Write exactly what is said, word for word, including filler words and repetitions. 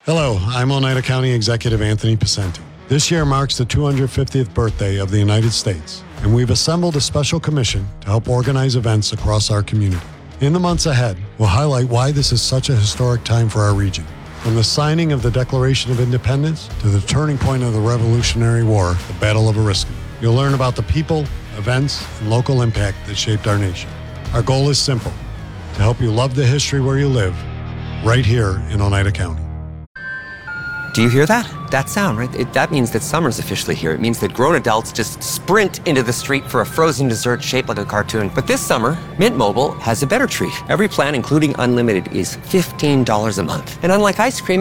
Hello, I'm Oneida County Executive Anthony Picenti. This year marks the two hundred fiftieth birthday of the United States, and we've assembled a special commission to help organize events across our community. In the months ahead, we'll highlight why this is such a historic time for our region. From the signing of the Declaration of Independence to the turning point of the Revolutionary War, the Battle of Oriskany. You'll learn about the people, events, and local impact that shaped our nation. Our goal is simple, to help you love the history where you live, right here in Oneida County. Do you hear that? That sound, right? It, that means that summer's officially here. It means that grown adults just sprint into the street for a frozen dessert shaped like a cartoon. But this summer, Mint Mobile has a better treat. Every plan, including unlimited, is fifteen dollars a month. And unlike ice cream,